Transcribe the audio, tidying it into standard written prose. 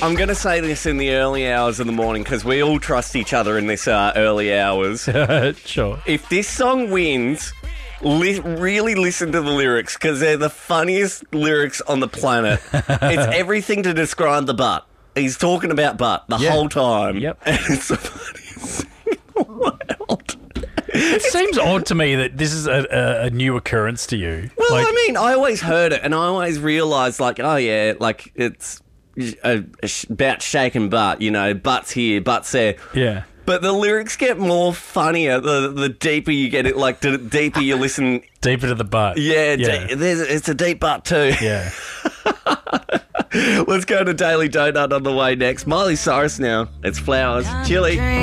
I'm going to say this in the early hours of the morning because we all trust each other in this early hours. Sure. If this song wins, really listen to the lyrics because they're the funniest lyrics on the planet. It's everything to describe the butt. He's talking about butt the whole time. Yep. And it's the funniest thing in the world. It seems odd to me that this is a new occurrence to you. Well, I mean, I always heard it and I always realised, like, oh, yeah, like, it's about shaking butt, you know, butts here, butts there. Yeah. But the lyrics get more funnier the deeper you get it, like, the deeper you listen. Deeper to the butt. Yeah, it's a deep butt too. Yeah. Let's go to Daily Donut on the way next. Miley Cyrus now. It's Flowers. Chili.